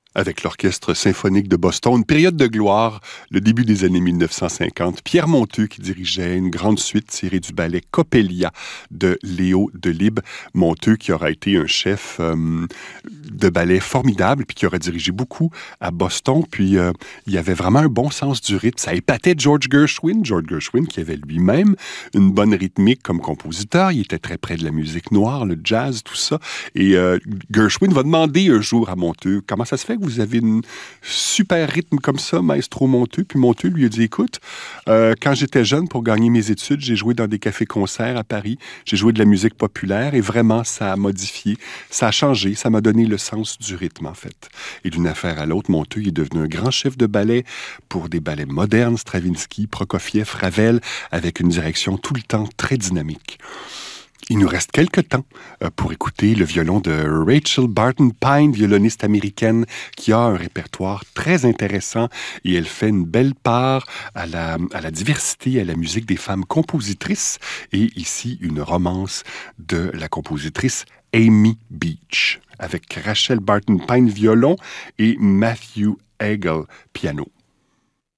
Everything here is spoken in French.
avec l'Orchestre symphonique de Boston, une période de gloire, le début des années 1950. Pierre Monteux qui dirigeait une grande suite tirée du ballet Coppelia de Léo Delibes. Monteux qui aura été un chef de ballet formidable, puis qui aura dirigé beaucoup à Boston. Puis il avait vraiment un bon sens du rythme. Ça épatait George Gershwin qui avait lui-même une bonne rythmique comme compositeur. Il était très près de la musique noire, le jazz, tout ça. Et Gershwin va demander un jour à Monteux, comment ça se fait que vous avez une super rythme comme ça, maestro Monteux? Puis Monteux lui a dit, écoute, quand j'étais jeune, pour gagner mes études, j'ai joué dans des cafés-concerts à Paris, j'ai joué de la musique populaire et vraiment, ça a modifié, ça a changé, ça m'a donné le sens du rythme, en fait. Et d'une affaire à l'autre, Monteux est devenu un grand chef de ballet pour des ballets modernes, Stravinsky, Prokofiev, Ravel, avec une direction tout le temps très dynamique. Il nous reste quelques temps pour écouter le violon de Rachel Barton Pine, violoniste américaine qui a un répertoire très intéressant et elle fait une belle part à la diversité, à la musique des femmes compositrices. Et ici, une romance de la compositrice Amy Beach avec Rachel Barton Pine, violon, et Matthew Hagel, piano.